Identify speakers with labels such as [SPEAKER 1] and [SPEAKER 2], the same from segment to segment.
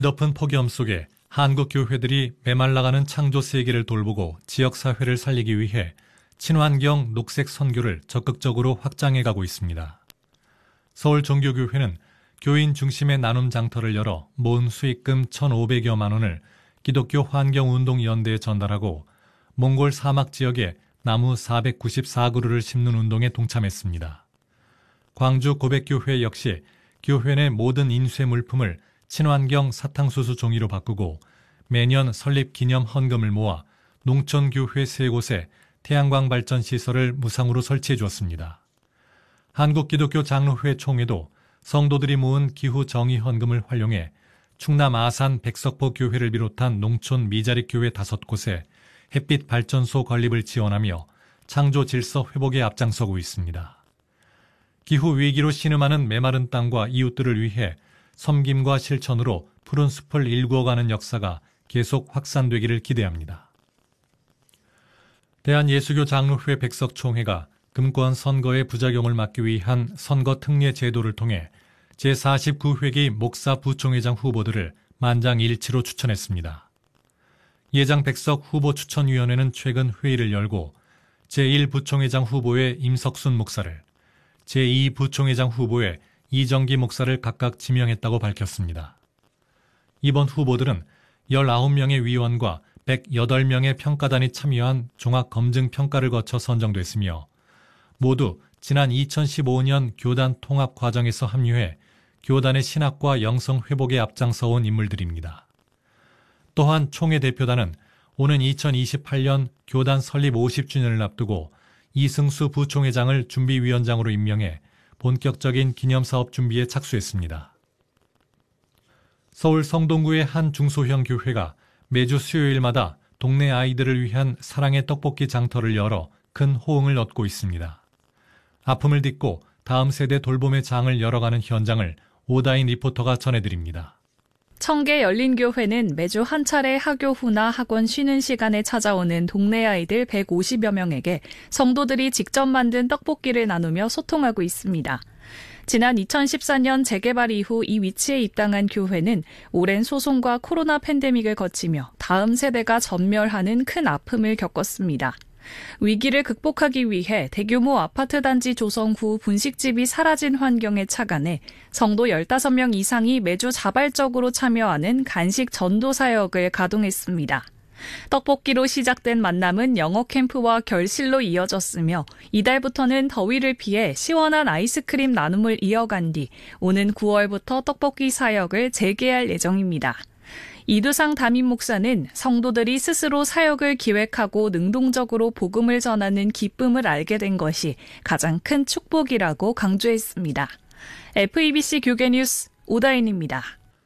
[SPEAKER 1] 덮은 폭염 속에 한국 교회들이 메말라가는 창조 세계를 돌보고 지역사회를 살리기 위해 친환경 녹색 선교를 적극적으로 확장해가고 있습니다. 서울종교교회는 교인 중심의 나눔 장터를 열어 모은 수익금 1,500여만 원을 기독교 환경운동연대에 전달하고 몽골 사막 지역에 나무 494그루를 심는 운동에 동참했습니다. 광주 고백교회 역시 교회 내 모든 인쇄 물품을 친환경 사탕수수 종이로 바꾸고 매년 설립 기념 헌금을 모아 농촌교회 3곳에 태양광 발전 시설을 무상으로 설치해 주었습니다. 한국기독교 장로회 총회도 성도들이 모은 기후 정의 헌금을 활용해 충남 아산 백석포 교회를 비롯한 농촌 미자립 교회 5곳에 햇빛 발전소 건립을 지원하며 창조 질서 회복에 앞장서고 있습니다. 기후 위기로 신음하는 메마른 땅과 이웃들을 위해 섬김과 실천으로 푸른 숲을 일구어가는 역사가 계속 확산되기를 기대합니다. 대한예수교 장로회 백석총회가 금권 선거의 부작용을 막기 위한 선거 특례 제도를 통해 제49회기 목사 부총회장 후보들을 만장일치로 추천했습니다. 예장 백석 후보 추천위원회는 최근 회의를 열고 제1부총회장 후보에 임석순 목사를, 제2부총회장 후보에 이정기 목사를 각각 지명했다고 밝혔습니다. 이번 후보들은 19명의 위원과 108명의 평가단이 참여한 종합검증평가를 거쳐 선정됐으며 모두 지난 2015년 교단 통합 과정에서 합류해 교단의 신학과 영성 회복에 앞장서온 인물들입니다. 또한 총회 대표단은 오는 2028년 교단 설립 50주년을 앞두고 이승수 부총회장을 준비위원장으로 임명해 본격적인 기념사업 준비에 착수했습니다. 서울 성동구의 한 중소형 교회가 매주 수요일마다 동네 아이들을 위한 사랑의 떡볶이 장터를 열어 큰 호응을 얻고 있습니다. 아픔을 딛고 다음 세대 돌봄의 장을 열어가는 현장을 오다인 리포터가 전해드립니다.
[SPEAKER 2] 청계 열린교회는 매주 한 차례 학교 후나 학원 쉬는 시간에 찾아오는 동네 아이들 150여 명에게 성도들이 직접 만든 떡볶이를 나누며 소통하고 있습니다. 지난 2014년 재개발 이후 이 위치에 입당한 교회는 오랜 소송과 코로나 팬데믹을 거치며 다음 세대가 전멸하는 큰 아픔을 겪었습니다. 위기를 극복하기 위해 대규모 아파트 단지 조성 후 분식집이 사라진 환경에 착안해 성도 15명 이상이 매주 자발적으로 참여하는 간식 전도 사역을 가동했습니다. 떡볶이로 시작된 만남은 영어 캠프와 결실로 이어졌으며 이달부터는 더위를 피해 시원한 아이스크림 나눔을 이어간 뒤 오는 9월부터 떡볶이 사역을 재개할 예정입니다. 이두상 담임 목사는 성도들이 스스로 사역을 기획하고 능동적으로 복음을 전하는 기쁨을 알게 된 것이 가장 큰 축복이라고 강조했습니다. FEBC 교계뉴스 오다인입니다.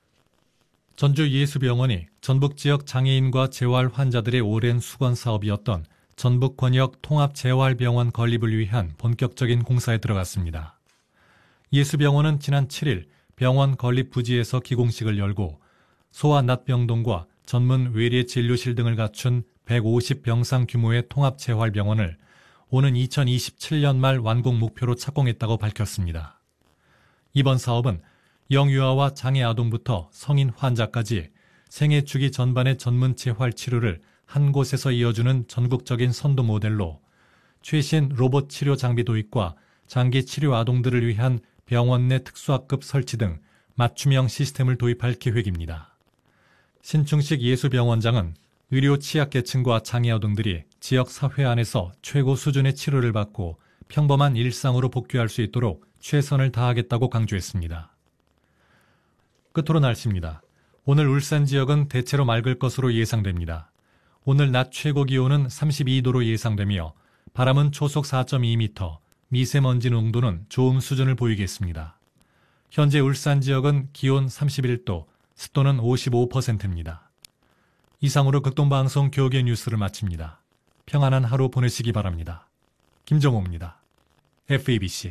[SPEAKER 1] 전주예수병원이 전북 지역 장애인과 재활 환자들의 오랜 수건 사업이었던 전북 권역 통합재활병원 건립을 위한 본격적인 공사에 들어갔습니다. 예수병원은 지난 7일 병원 건립 부지에서 기공식을 열고 소아 낫병동과 전문 외래 진료실 등을 갖춘 150병상 규모의 통합재활병원을 오는 2027년 말 완공 목표로 착공했다고 밝혔습니다. 이번 사업은 영유아와 장애 아동부터 성인 환자까지 생애 주기 전반의 전문 재활 치료를 한 곳에서 이어주는 전국적인 선도 모델로 최신 로봇 치료 장비 도입과 장기 치료 아동들을 위한 병원 내 특수학급 설치 등 맞춤형 시스템을 도입할 계획입니다. 신충식 예수병원장은 의료 취약계층과 장애 아동들이 지역 사회 안에서 최고 수준의 치료를 받고 평범한 일상으로 복귀할 수 있도록 최선을 다하겠다고 강조했습니다. 끝으로 날씨입니다. 오늘 울산 지역은 대체로 맑을 것으로 예상됩니다. 오늘 낮 최고 기온은 32도로 예상되며 바람은 초속 4.2m, 미세먼지 농도는 좋음 수준을 보이겠습니다. 현재 울산 지역은 기온 31도, 습도는 55%입니다. 이상으로 극동방송 교계 뉴스를 마칩니다. 평안한 하루 보내시기 바랍니다. 김정호입니다. FEBC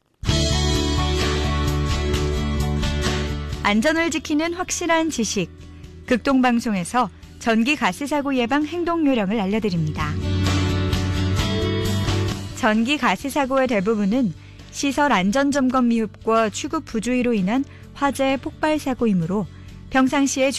[SPEAKER 3] 안전을 지키는 확실한 지식. 극동방송에서 전기 가스 사고 예방 행동 요령을 알려드립니다. 전기 가스 사고의 대부분은 시설 안전점검 미흡과 취급 부주의로 인한 화재 폭발 사고이므로 평상시에